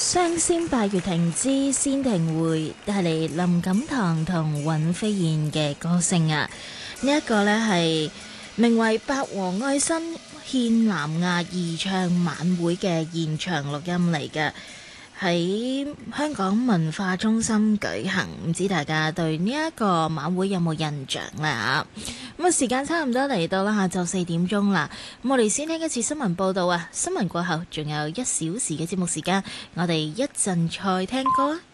雙仙拜月亭之仙庭會帶嚟林錦棠同尹飛燕嘅歌聲啊！呢一個呢係名為《八和愛新獻南亞義唱晚會》嘅現場錄音嚟嘅，喺香港文化中心舉行。唔知大家對呢一個晚會有冇印象呢？咁啊，時間差唔多嚟到啦，下晝4點鐘啦。咁我哋先聽一次新聞報道啊！新聞過後仲有1小時嘅節目時間，我哋一陣再聽歌。